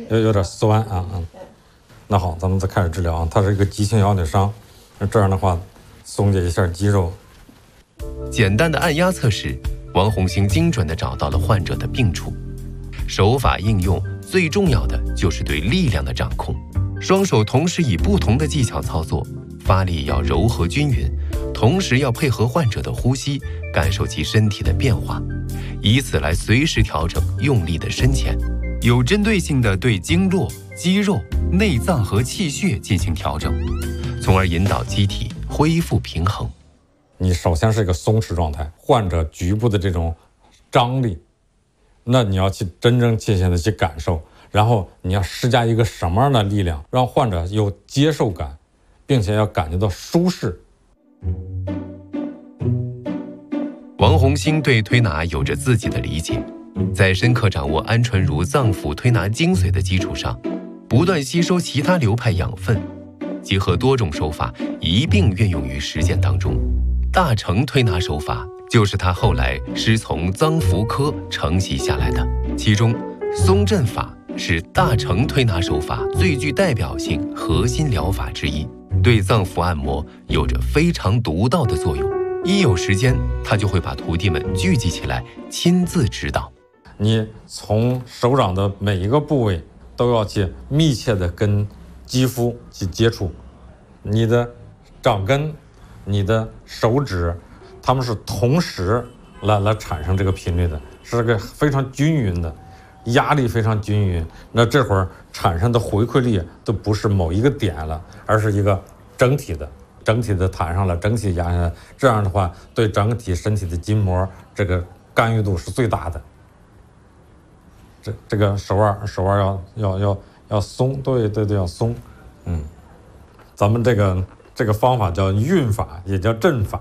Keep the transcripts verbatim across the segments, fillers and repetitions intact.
有有点酸啊，嗯。那好，咱们再开始治疗啊。它是一个急性腰扭伤，那这样的话，松解一下肌肉。 简单的按压测试，王红星精准地找到了患者的病处。手法应用最重要的就是对力量的掌控，双手同时以不同的技巧操作，发力要柔和均匀，同时要配合患者的呼吸，感受其身体的变化，以此来随时调整用力的深浅，有针对性地对经络、肌肉、内脏和气血进行调整，从而引导机体恢复平衡。 你首先是一个松弛状态，患者局部的这种张力，那你要去真真切切的去感受，然后你要施加一个什么样的力量，让患者有接受感，并且要感觉到舒适。 王红星对推拿有着自己的理解，在深刻掌握安纯如脏腑推拿精髓的基础上，不断吸收其他流派养分，结合多种手法一并运用于实践当中。大成推拿手法就是他后来师从脏腑科承袭下来的，其中松震法是大成推拿手法最具代表性核心疗法之一，对脏腑按摩有着非常独到的作用。一有时间，他就会把徒弟们聚集起来，亲自指导。 你从手掌的每一个部位都要去密切的跟肌肤去接触，你的掌根、你的手指，它们是同时来来产生这个频率的，是个非常均匀的，压力非常均匀。那这会儿产生的回馈力都不是某一个点了，而是一个整体的。整体的弹上了，整体压下来，这样的话对整体身体的筋膜这个干预度是最大的。这这个手腕手腕要要要要松，对对对，要松。嗯，咱们这个这个方法叫运法，也叫震法。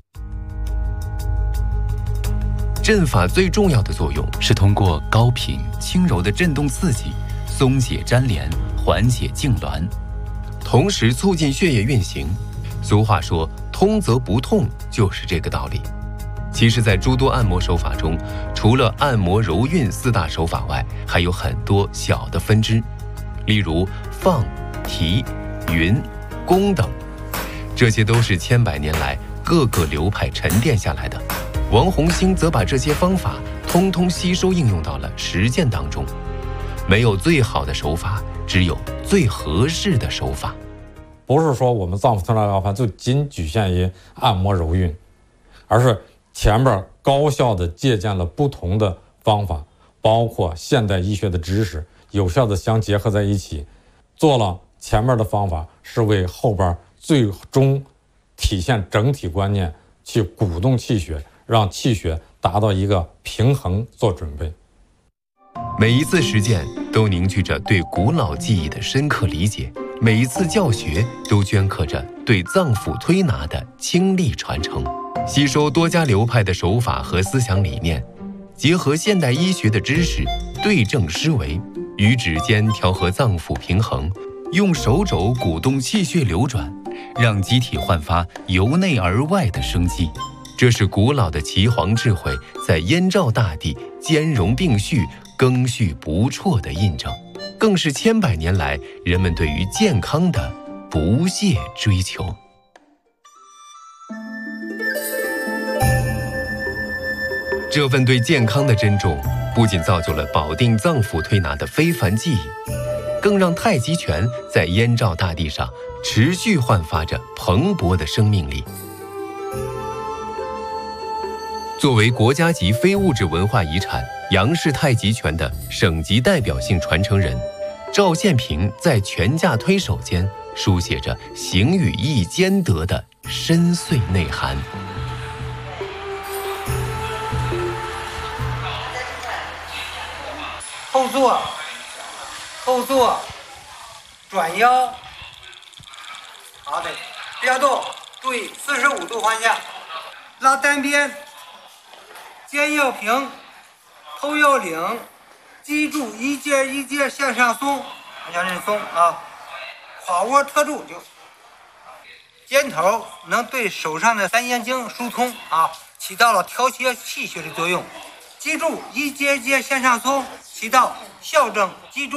震法最重要的作用是通过高频轻柔的震动刺激，松解粘连，缓解痉挛，同时促进血液运行。俗话说通则不痛，就是这个道理。其实在诸多按摩手法中，除了按摩揉运四大手法外，还有很多小的分支，例如放、提、匀、攻等，这些都是千百年来各个流派沉淀下来的。王红星则把这些方法通通吸收应用到了实践当中。没有最好的手法，只有最合适的手法。 不是说我们脏腑推拿疗法就仅局限于按摩揉运，而是前面高效的借鉴了不同的方法，包括现代医学的知识，有效的相结合在一起，做了前面的方法，是为后边最终体现整体观念，去鼓动气血，让气血达到一个平衡做准备。 每一次实践都凝聚着对古老技艺的深刻理解，每一次教学都镌刻着对脏腑推拿的倾力传承。吸收多家流派的手法和思想理念，结合现代医学的知识，对症施为，与指尖调和脏腑平衡，用手肘鼓动气血流转，让机体焕发由内而外的生机。这是古老的岐黄智慧在燕赵大地兼容并蓄、更续不辍的印证，更是千百年来人们对于健康的不懈追求。这份对健康的珍重，不仅造就了保定脏腑推拿的非凡技艺，更让太极拳在燕赵大地上持续焕发着蓬勃的生命力。作为国家级非物质文化遗产，杨氏太极拳的省级代表性传承人赵宪平在拳架推手间书写着形与意兼得的深邃内涵。 后坐，后坐，转腰，好的，不要动，注意四十五度方向，拉单边，肩要平，头要领，记住一节一节向上松，向上松啊，胯窝特住就，肩头能对手上的三阴经疏通啊，起到了调节气血的作用。记住一节一节向上松，起到校正脊柱